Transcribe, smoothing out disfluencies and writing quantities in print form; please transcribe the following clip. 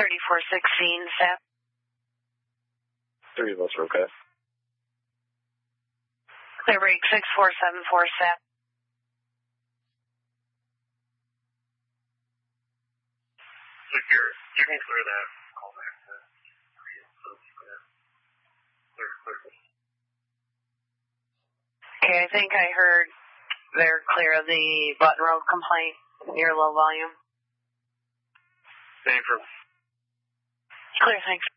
3416, set. 3 of us are okay. Clear break 6474, set. Secure. You can clear that. Call back. Okay, I think I heard they're clear of the Button Road complaint near low volume. Same for... Clear, thanks.